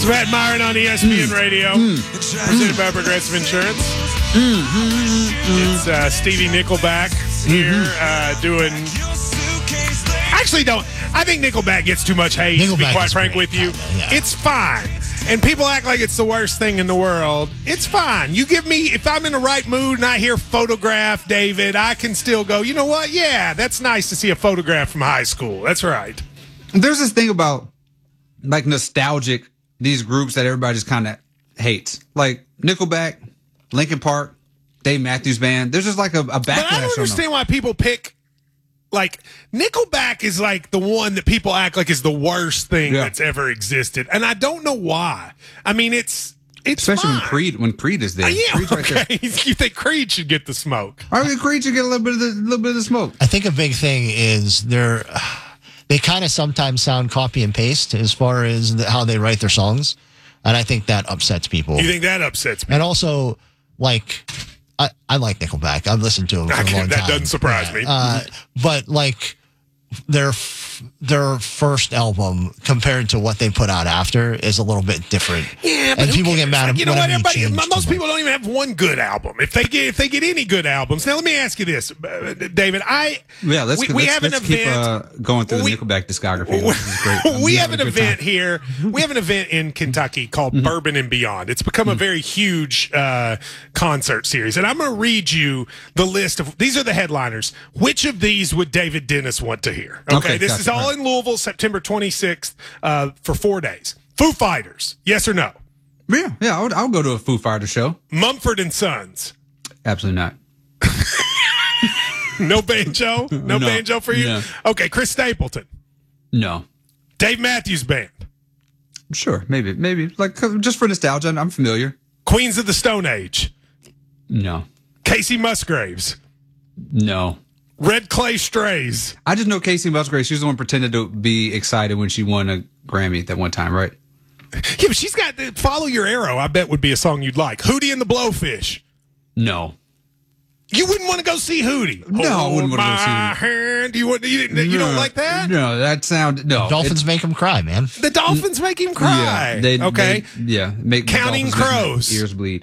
Matt Myron on ESPN Radio, presented by Progressive Insurance. It's Stevie Nickelback here doing. Actually, I think Nickelback gets too much hate. To be quite frank with you, it's fine. And people act like it's the worst thing in the world. It's fine. You give me, if I'm in the right mood and I hear Photograph, David, I can still go, you know what? Yeah, that's nice to see a photograph from high school. That's right. There's this thing about like nostalgic, these groups that everybody just kind of hates. Like Nickelback, Linkin Park, Dave Matthews Band. There's just like a backlash. But I don't understand why people pick. Like, Nickelback is like the one that people act like is the worst thing that's ever existed. And I don't know why. I mean, it's especially fine. when Creed is there. Yeah, Creed's okay. Right there. You think Creed should get the smoke? I think Creed should get a little bit of the smoke. I think a big thing is they kind of sometimes sound copy and paste as far as how they write their songs. And I think that upsets people. You think that upsets me? And also, like, I like Nickelback. I've listened to them for a long time. That doesn't surprise me. But like their first album compared to what they put out after is a little bit different. Yeah, but and people get mad at you know what? Most people don't even have one good album. If they get any good albums. Now let me ask you this, David. Let's event. Keep going through the Nickelback discography. This is great. We have an event here. We have an event in Kentucky called Bourbon and Beyond. It's become a very huge concert series, and I'm going to read you the list of these are the headliners. Which of these would David Dennis want to hear? Okay, this is all in Louisville, September 26th, for 4 days. Foo Fighters, yes or no? Yeah, I'll go to a Foo Fighters show. Mumford and Sons. Absolutely not. No banjo? No banjo for you? No. Okay, Chris Stapleton. No. Dave Matthews Band. Sure, maybe. Like, just for nostalgia, I'm familiar. Queens of the Stone Age. No. Casey Musgraves. No. Red Clay Strays. I just know Casey Musgraves. She was the one pretended to be excited when she won a Grammy that one time, right? Yeah, but she's got Follow Your Arrow, I bet would be a song you'd like. Hootie and the Blowfish. No. You wouldn't want to go see Hootie. No, I wouldn't want to go see my hand. You don't like that? No, The Dolphins make him cry, man. The Dolphins make him cry. Okay. Make Counting Crows. Ears bleed.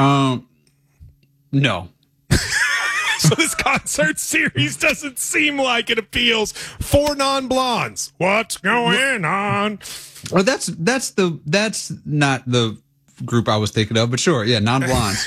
No. So this concert series doesn't seem like it appeals. Four Non-Blondes. What's going on? Well, that's not the group I was thinking of, but sure, yeah, Non-Blondes.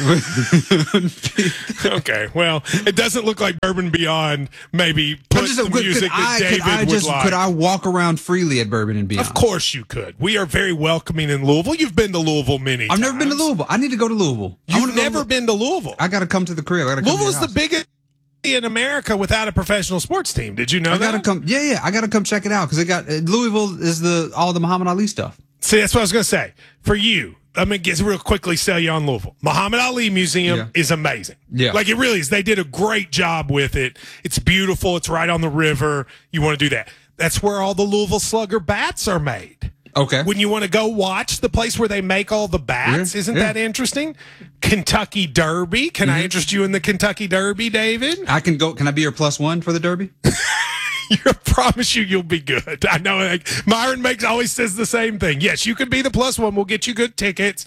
Okay, well, it doesn't look like Bourbon Beyond maybe put the music that David would like. Could I walk around freely at Bourbon and Beyond? Of course you could. We are very welcoming in Louisville. You've been to Louisville many times. I've never been to Louisville. I need to go to Louisville. You've never been to Louisville. I got to come to the crib. Louisville is the biggest in America without a professional sports team. Did you know that? I got to come. Yeah. I got to come check it out because they got Louisville is all the Muhammad Ali stuff. See, that's what I was going to say. For you, I'm going to real quickly sell you on Louisville. Muhammad Ali Museum is amazing. Yeah. Like it really is. They did a great job with it. It's beautiful. It's right on the river. You want to do that. That's where all the Louisville Slugger bats are made. Okay. When you want to go watch the place where they make all the bats, isn't that interesting? Kentucky Derby. Can I interest you in the Kentucky Derby, David? I can go. Can I be your +1 for the Derby? I promise you'll be good. I know. Like, Myron always says the same thing. Yes, you can be the +1. We'll get you good tickets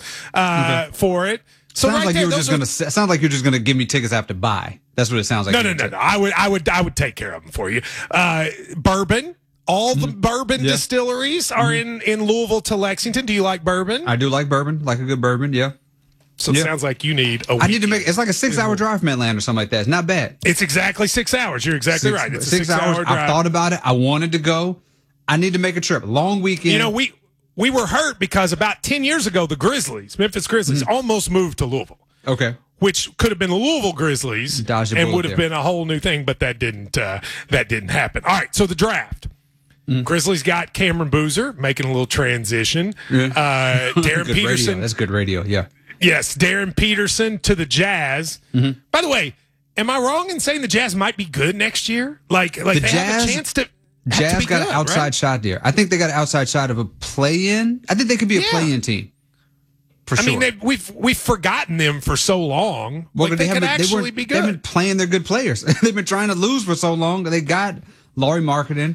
for it. So sounds like you're just gonna give me tickets I have to buy. That's what it sounds like. No. I would take care of them for you. Bourbon. All the bourbon distilleries are in Louisville to Lexington. Do you like bourbon? I do like bourbon. Like a good bourbon. Yeah. So it sounds like you need a week. I need to make it's like a 6-hour drive from Atlanta or something like that. It's not bad. It's exactly 6 hours. You're exactly right. It's a 6 hour drive. I've thought about it. I wanted to go. I need to make a trip. Long weekend. You know, we were hurt because about 10 years ago, the Grizzlies, Memphis Grizzlies, almost moved to Louisville. Okay. Which could have been the Louisville Grizzlies and would have been a whole new thing, but that didn't happen. All right, so the draft. Grizzlies got Cameron Boozer making a little transition. Darren Peterson. Radio. That's good radio, yeah. Yes, Darren Peterson to the Jazz. By the way, am I wrong in saying the Jazz might be good next year? Like they have a chance to. Jazz got an outside shot there. I think they got an outside shot of a play-in. I think they could be a play-in team. For sure. I mean, we've forgotten them for so long. Well, they could actually be good. They've been playing their good players. They've been trying to lose for so long. They got Lauri Markkanen.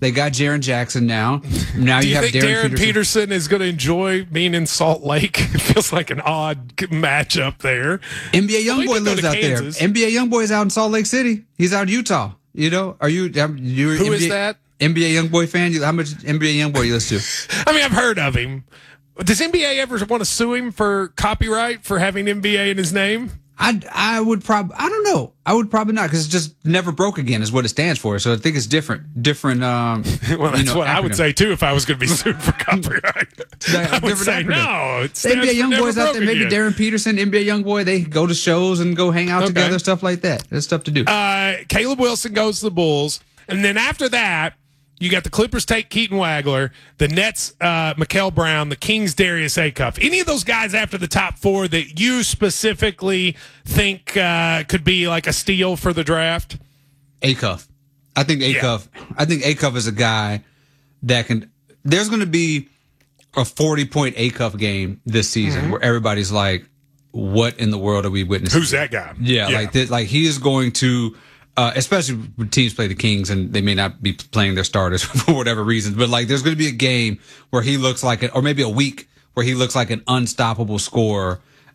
They got Jaren Jackson now. Now Do you have think Darren Peterson is going to enjoy being in Salt Lake? It feels like an odd matchup there. NBA Youngboy lives out there. NBA Youngboy is out in Salt Lake City. He's out in Utah. You know, are you? Who is that? NBA Youngboy fan? How much NBA Youngboy you listen to? I mean, I've heard of him. Does NBA ever want to sue him for copyright for having NBA in his name? I would probably, I don't know. I would probably not, because it's just never broke again is what it stands for. So I think it's different. Well, that's what I would say too if I was going to be sued for copyright. I would say no. NBA Youngboys out there, maybe Darren Peterson, NBA Youngboy, they go to shows and go hang out together, stuff like that. There's stuff to do. Caleb Wilson goes to the Bulls, and then after that, you got the Clippers take Keaton Wagler, the Nets, Mikal Brown, the Kings, Darius Acuff. Any of those guys after the top four that you specifically think could be like a steal for the draft? Acuff. I think Acuff. Yeah. I think Acuff is a guy that can. There's going to be a 40-point Acuff game this season where everybody's like, "What in the world are we witnessing?" Who's that guy? Yeah. like he is going to. Especially when teams play the Kings and they may not be playing their starters for whatever reasons, but like there's going to be a game where he looks like or maybe a week where he looks like an unstoppable scorer.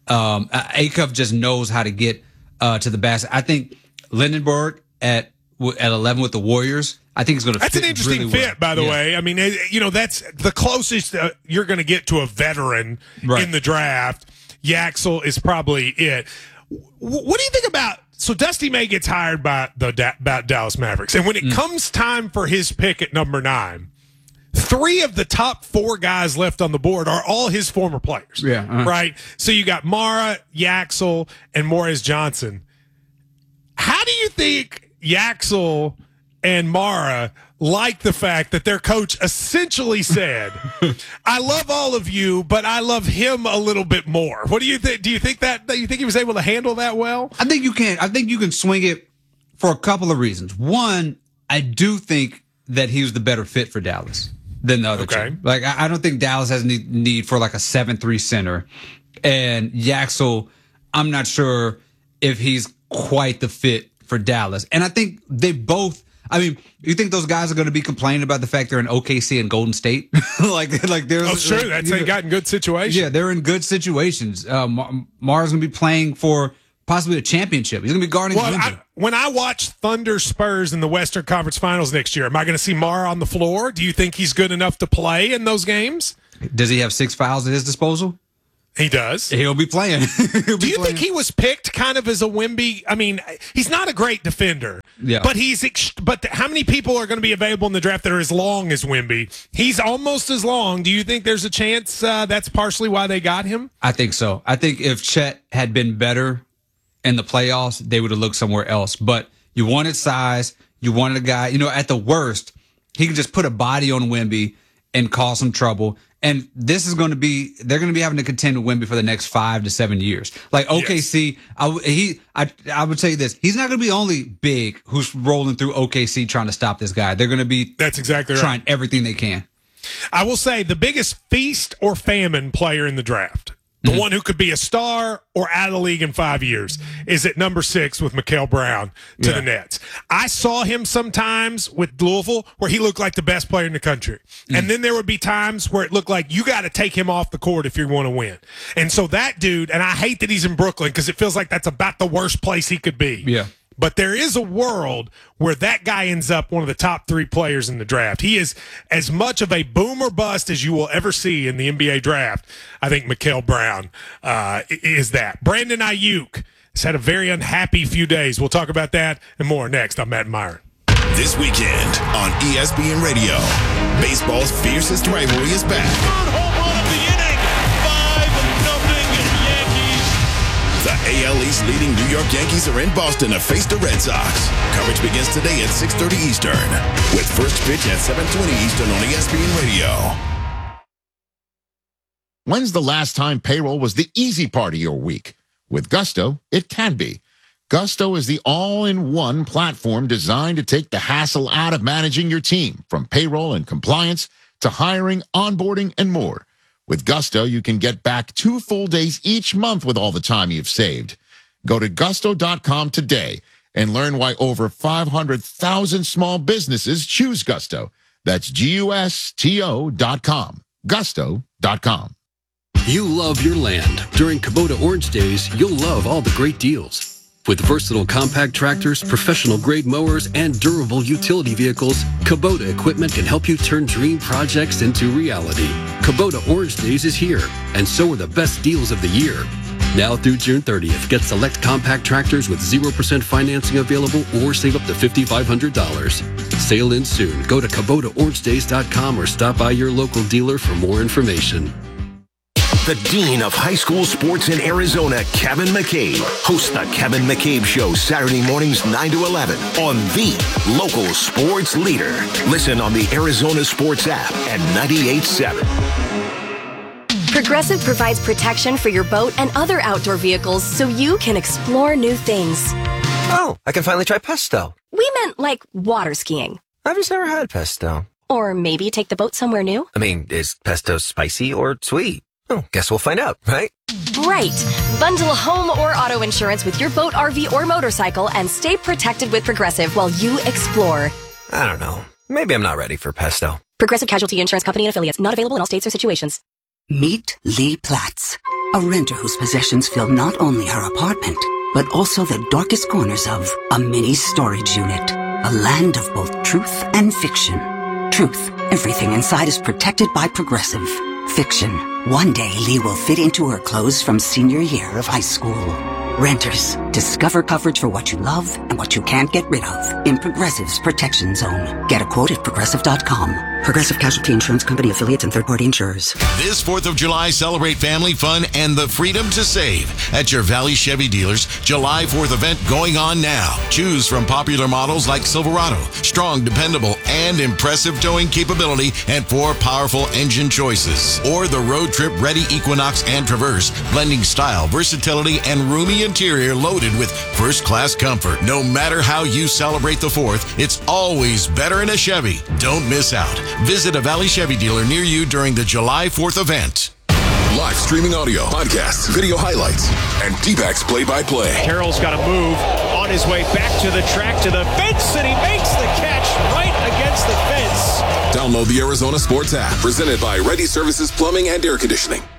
Acuff just knows how to get to the basket. I think Lindenberg at 11 with the Warriors, I think he's going to. That's an interesting really fit, by the way. I mean, that's the closest you're going to get to a veteran in the draft. Yaxel is probably it. What do you think about? So Dusty May gets hired by about Dallas Mavericks, and when it comes time for his pick at number 9, 3 of the top 4 guys left on the board are all his former players. Yeah, right. So you got Mara, Yaxel, and Morris Johnson. How do you think Yaxel and Mara like the fact that their coach essentially said, "I love all of you, but I love him a little bit more"? What do you think? Do you think that he was able to handle that well? I think you can. I think you can swing it for a couple of reasons. One, I do think that he was the better fit for Dallas than the other two. Like, I don't think Dallas has any need for like a 7-3 center, and Yaxel, I'm not sure if he's quite the fit for Dallas. And I think they both. I mean, you think those guys are going to be complaining about the fact they're in OKC and Golden State? like there's. Oh, sure, that's they got in good situations. Yeah, they're in good situations. Mara's going to be playing for possibly a championship. He's going to be guarding. When I watch Thunder Spurs in the Western Conference Finals next year, am I going to see Mara on the floor? Do you think he's good enough to play in those games? Does he have 6 fouls at his disposal? He does. He'll be playing. Do you think he was picked kind of as a Wemby? I mean, he's not a great defender. Yeah. But how many people are going to be available in the draft that are as long as Wemby? He's almost as long. Do you think there's a chance that's partially why they got him? I think so. I think if Chet had been better in the playoffs, they would have looked somewhere else. But you wanted size. You wanted a guy, at the worst, he could just put a body on Wemby and cause some trouble. And this is going to be, they're going to be having to contend with Wemby for the next 5 to 7 years. Like OKC, I would tell you this, he's not going to be the only big who's rolling through OKC trying to stop this guy. They're going to be trying everything they can. I will say the biggest feast or famine player in the draft, the one who could be a star or out of the league in 5 years, is at number 6 with Mikal Brown to the Nets. I saw him sometimes with Louisville where he looked like the best player in the country. And then there would be times where it looked like you got to take him off the court if you want to win. And so that dude, and I hate that he's in Brooklyn because it feels like that's about the worst place he could be. Yeah. But there is a world where that guy ends up one of the top 3 players in the draft. He is as much of a boom or bust as you will ever see in the NBA draft. I think Mikal Brown is that. Brandon Ayuk has had a very unhappy few days. We'll talk about that and more next. I'm Matt Myron. This weekend on ESPN Radio, baseball's fiercest rivalry is back. Third home run of the inning. 5-0 Yankees. The AL East leading New York Yankees are in Boston to face the Red Sox. Coverage begins today at 6:30 Eastern, with first pitch at 7:20 Eastern on ESPN Radio. When's the last time payroll was the easy part of your week? With Gusto, it can be. Gusto is the all-in-one platform designed to take the hassle out of managing your team, from payroll and compliance to hiring, onboarding, and more. With Gusto, you can get back 2 full days each month with all the time you've saved. Go to gusto.com today and learn why over 500,000 small businesses choose Gusto. That's GUSTO.com. Gusto.com. You love your land. During Kubota Orange Days, you'll love all the great deals. With versatile compact tractors, professional-grade mowers, and durable utility vehicles, Kubota equipment can help you turn dream projects into reality. Kubota Orange Days is here, and so are the best deals of the year. Now through June 30th, get select compact tractors with 0% financing available or save up to $5,500. Sale ends soon. Go to KubotaOrangeDays.com or stop by your local dealer for more information. The Dean of High School Sports in Arizona, Kevin McCabe, hosts the Kevin McCabe Show Saturday mornings 9 to 11 on the local sports leader. Listen on the Arizona Sports app at 98.7. Progressive provides protection for your boat and other outdoor vehicles so you can explore new things. Oh, I can finally try pesto. We meant like water skiing. I've just never had pesto. Or maybe take the boat somewhere new. I mean, is pesto spicy or sweet? Oh, guess we'll find out, right? Right. Bundle home or auto insurance with your boat, RV, or motorcycle and stay protected with Progressive while you explore. I don't know. Maybe I'm not ready for pesto. Progressive Casualty Insurance Company and Affiliates. Not available in all states or situations. Meet Lee Platts, a renter whose possessions fill not only her apartment, but also the darkest corners of a mini storage unit. A land of both truth and fiction. Truth. Everything inside is protected by Progressive. Fiction. One day Lee will fit into her clothes from senior year of high school. Renters. Discover coverage for what you love and what you can't get rid of in Progressive's Protection Zone. Get a quote at Progressive.com. Progressive Casualty Insurance Company, affiliates, and third-party insurers. This 4th of July, celebrate family fun and the freedom to save at your Valley Chevy dealers. July 4th event going on now. Choose from popular models like Silverado, strong, dependable, and impressive towing capability, and 4 powerful engine choices. Or the road trip ready Equinox and Traverse, blending style, versatility, and roomy interior loaded with first-class comfort. No matter how you celebrate the 4th, it's always better in a Chevy. Don't miss out. Visit a Valley Chevy dealer near you during the July 4th event. Live streaming audio, podcasts, video highlights, and D-backs play-by-play. Carroll's got to move on his way back to the track to the fence, and he makes the catch right against the fence. Download the Arizona Sports app, presented by Ready Services Plumbing and Air Conditioning.